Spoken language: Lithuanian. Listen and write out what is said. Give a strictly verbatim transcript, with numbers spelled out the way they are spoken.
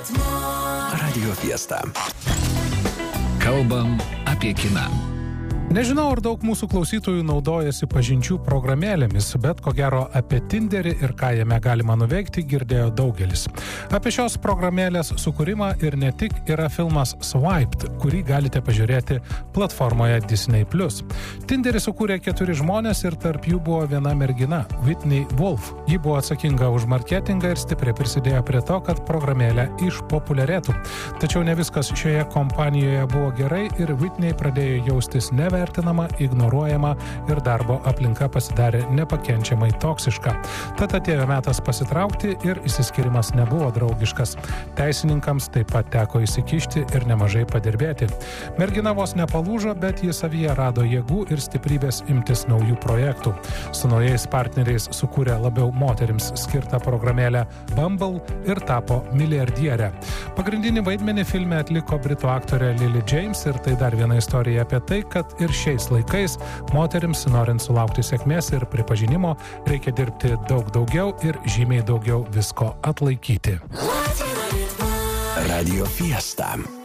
Radio Fiesta. Kalbam apie kiną. Nežinau, ar daug mūsų klausytojų naudojasi pažinčių programėlėmis, bet ko gero apie Tinderį ir ką jame galima nuveikti girdėjo daugelis. Apie šios programėlės sukūrimą ir ne tik yra filmas Swiped, kurį galite pažiūrėti platformoje Disney plus. Tinderį sukūrė keturi žmonės ir tarp jų buvo viena mergina, Whitney Wolf. Ji buvo atsakinga už marketingą ir stipriai prisidėjo prie to, kad programėlė išpopuliarėtų. Tačiau ne viskas šioje kompanijoje buvo gerai ir Whitney pradėjo jaustis nevertinama, vertinama, ignoruojama ir darbo aplinka pasidarė nepakenčiamai toksiška. Tad atėjo metas pasitraukti ir išsiskyrimas nebuvo draugiškas. Teisininkams taip pat teko įsikišti ir nemažai padirbėti. Mergina vos nepalūžo, bet ji savyje rado jėgų ir stiprybės imtis naujų projektų. Su naujais partneriais sukūrė labiau moterims skirtą programėlę Bumble ir tapo milijardiere. Pagrindinį vaidmenį filme atliko britų aktorė Lily James ir tai dar viena istorija apie tai, kad ir šiais laikais moterims, norint sulaukti sėkmės ir pripažinimo, reikia dirbti daug daugiau ir žymiai daugiau visko atlaikyti. Radio Fiesta.